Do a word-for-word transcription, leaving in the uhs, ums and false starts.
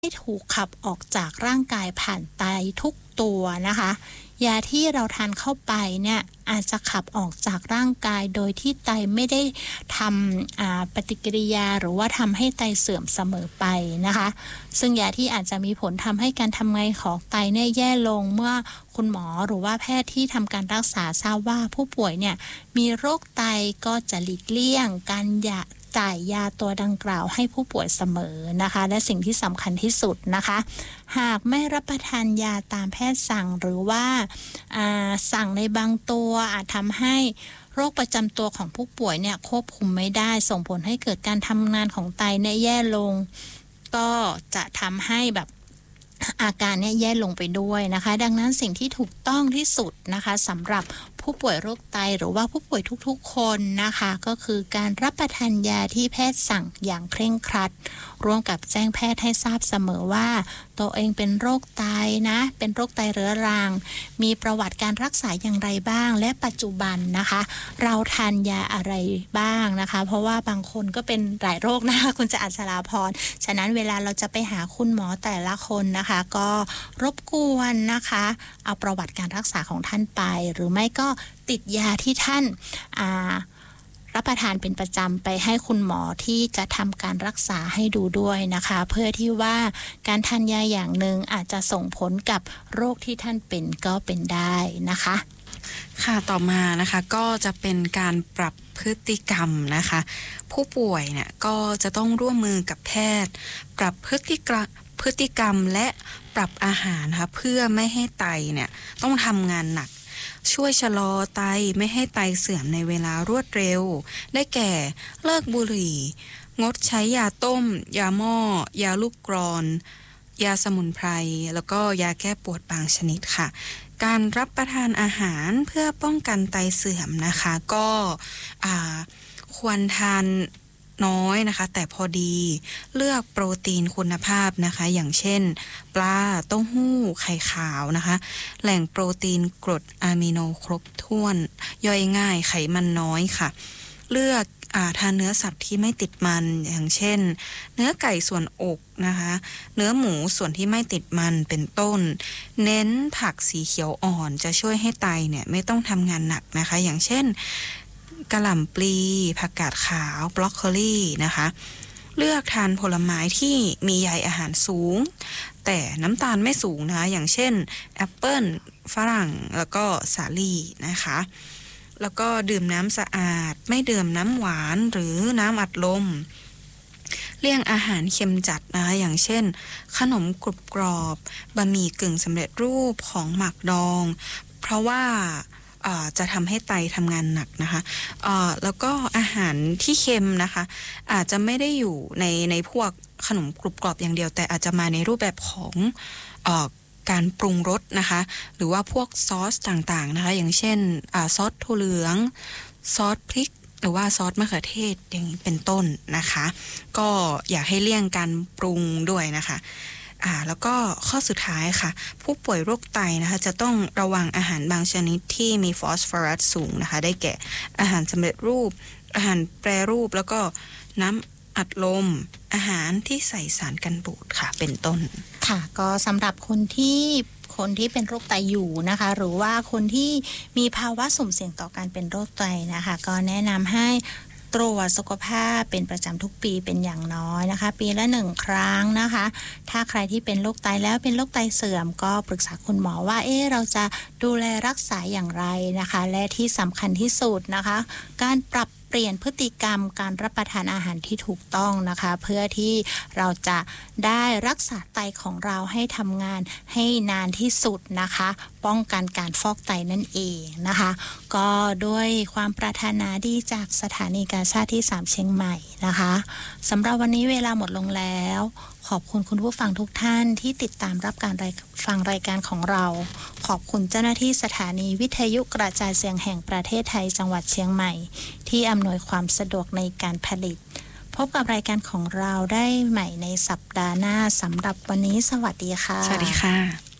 ให้ถูกขับออกจากร่างกายผ่านไตทุกตัวนะคะยาที่เราทานเข้าไปเนี่ยอาจจะขับออกจากร่างกายโดยที่ไตไม่ได้ทำปฏิกิริยาหรือว่าทำให้ไตเสื่อมเสมอไปนะคะซึ่งยาที่อาจจะมีผลทำให้การทำงานของไตเนี่ยแย่ลงเมื่อคุณหมอหรือว่าแพทย์ที่ทำการรักษาทราบว่าผู้ป่วยเนี่ยมีโรคไตก็จะหลีกเลี่ยงการยาจ่ายยาตัวดังกล่าวให้ผู้ป่วยเสมอนะคะและสิ่งที่สำคัญที่สุดนะคะหากไม่รับประทานยาตามแพทย์สั่งหรือว่าสั่งในบางตัวอาจทำให้โรคประจำตัวของผู้ป่วยเนี่ยควบคุมไม่ได้ส่งผลให้เกิดการทำงานของไตเนี่ยแย่ลงก็จะทำให้แบบอาการเนี่ยแย่ลงไปด้วยนะคะดังนั้นสิ่งที่ถูกต้องที่สุดนะคะสำหรับผู้ป่วยโรคไตหรือว่าผู้ป่วยทุกๆคนนะคะก็คือการรับประทานยาที่แพทย์สั่งอย่างเคร่งครัดร่วมกับแจ้งแพทย์ให้ทราบเสมอว่าตัวเองเป็นโรคไตนะเป็นโรคไตเรื้อรังมีประวัติการรักษาอย่างไรบ้างและปัจจุบันนะคะเราทานยาอะไรบ้างนะคะเพราะว่าบางคนก็เป็นหลายโรคนะคะคุณจะอัชราพรฉะนั้นเวลาเราจะไปหาคุณหมอแต่ละคนนะคะก็รบกวนนะคะเอาประวัติการรักษาของท่านไปหรือไม่ก็ติดยาที่ท่านอ่ารับประทานเป็นประจำไปให้คุณหมอที่จะทำการรักษาให้ดูด้วยนะคะเพื่อที่ว่าการทานยาอย่างหนึ่งอาจจะส่งผลกับโรคที่ท่านเป็นก็เป็นได้นะคะค่ะต่อมานะคะก็จะเป็นการปรับพฤติกรรมนะคะผู้ป่วยเนี่ยก็จะต้องร่วมมือกับแพทย์ปรับพฤติกรรมพฤติกรรมและปรับอาหารนะคะเพื่อไม่ให้ไตเนี่ยต้องทำงานหนักช่วยชะลอไตไม่ให้ไตเสื่อมในเวลารวดเร็วได้แก่เลิกบุหรี่งดใช้ยาต้มยาหม้อยาลูกกรอนยาสมุนไพรแล้วก็ยาแก้ปวดบางชนิดค่ะการรับประทานอาหารเพื่อป้องกันไตเสื่อมนะคะก็ควรทานน้อยนะคะแต่พอดีเลือกโปรตีนคุณภาพนะคะอย่างเช่นปลาเต้าหู้ไข่ขาวนะคะแหล่งโปรตีนกรดอะมิโนครบถ้วนย่อยง่ายไขมันน้อยค่ะเลือกอาทานเนื้อสัตว์ที่ไม่ติดมันอย่างเช่นเนื้อไก่ส่วนอกนะคะเนื้อหมูส่วนที่ไม่ติดมันเป็นต้นเน้นผักสีเขียวอ่อนจะช่วยให้ไตเนี่ยไม่ต้องทำงานหนักนะคะอย่างเช่นกะหล่ำปลีผักกาดขาวบรอกโคลีนะคะเลือกทานผลไม้ที่มีใยอาหารสูงแต่น้ำตาลไม่สูงนะคะอย่างเช่นแอปเปิ้ลฝรั่งแล้วก็สาลี่นะคะแล้วก็ดื่มน้ำสะอาดไม่ดื่มน้ำหวานหรือน้ำอัดลมเลี่ยงอาหารเค็มจัดนะคะอย่างเช่นขนมกรุบกรอบบะหมี่กึ่งสำเร็จรูปของหมักดองเพราะว่าจะทำให้ไตทำงานหนักนะคะแล้วก็อาหารที่เค็มนะคะอาจจะไม่ได้อยู่ในในพวกขนมกรุบกรอบอย่างเดียวแต่อาจจะมาในรูปแบบของการปรุงรสนะคะหรือว่าพวกซอสต่างๆนะคะอย่างเช่นซอสถั่วเหลืองซอสพริกหรือว่าซอสมะเขือเทศอย่างนี้เป็นต้นนะคะก็อยากให้เลี่ยงการปรุงด้วยนะคะอ่าแล้วก็ข้อสุดท้ายค่ะผู้ป่วยโรคไตนะคะจะต้องระวังอาหารบางชนิดที่มีฟอสฟอรัสสูงนะคะได้แก่อาหารสำเร็จรูปอาหารแปรรูปแล้วก็น้ำอัดลมอาหารที่ใส่สารกันบูดค่ะเป็นต้นค่ะก็สำหรับคนที่คนที่เป็นโรคไตอยู่นะคะหรือว่าคนที่มีภาวะสุ่มเสี่ยงต่อการเป็นโรคไตนะคะก็แนะนำให้ตรวจสุขภาพเป็นประจำทุกปีเป็นอย่างน้อยนะคะปีละหนึ่งครั้งนะคะถ้าใครที่เป็นโรคไตแล้วเป็นโรคไตเสื่อมก็ปรึกษาคุณหมอว่าเอ๊ะเราจะดูแลรักษาอย่างไรนะคะและที่สำคัญที่สุดนะคะการปรับเปลี่ยนพฤติกรรมการรับประทานอาหารที่ถูกต้องนะคะเพื่อที่เราจะได้รักษาไตของเราให้ทำงานให้นานที่สุดนะคะป้องกันการฟอกไตนั่นเองนะคะก็ด้วยความปรารถนาดีจากสถานีกาชาดที่สามเชียงใหม่นะคะสำหรับวันนี้เวลาหมดลงแล้วขอบคุณคุณผู้ฟังทุกท่านที่ติดตามรับการฟังรายการของเราขอบคุณเจ้าหน้าที่สถานีวิทยุกระจายเสียงแห่งประเทศไทยจังหวัดเชียงใหม่ที่อำนวยความสะดวกในการผลิตพบกับรายการของเราได้ใหม่ในสัปดาห์หน้าสำหรับวันนี้สวัสดีค่ะสวัสดีค่ะ